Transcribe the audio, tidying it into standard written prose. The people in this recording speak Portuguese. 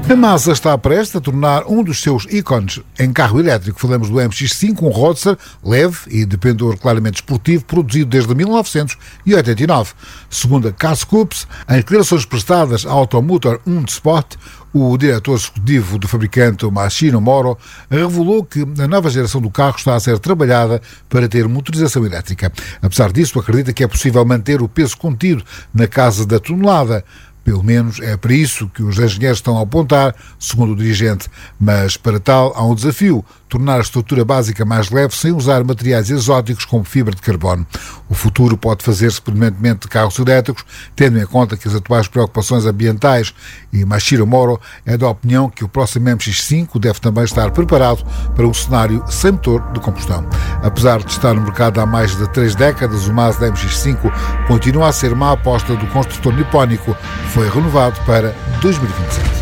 A Mazda está prestes a tornar um dos seus ícones em carro elétrico. Falamos do MX-5, um roadster leve e de pendor claramente esportivo, produzido desde 1989. Segundo a Car Scoops, em declarações prestadas à Automotor Spot, o diretor executivo do fabricante, Masahiro Moro, revelou que a nova geração do carro está a ser trabalhada para ter motorização elétrica. Apesar disso, acredita que é possível manter o peso contido na casa da tonelada. Pelo menos é para isso que os engenheiros estão a apontar, segundo o dirigente. Mas, para tal, há um desafio: tornar a estrutura básica mais leve sem usar materiais exóticos como fibra de carbono. O futuro pode fazer-se predominantemente de carros elétricos, tendo em conta que as atuais preocupações ambientais, e Masahiro Moro é da opinião que o próximo MX-5 deve também estar preparado para um cenário sem motor de combustão. Apesar de estar no mercado há mais de 3 décadas, o Mazda MX-5 continua a ser uma aposta do construtor nipónico. Foi renovado para 2027.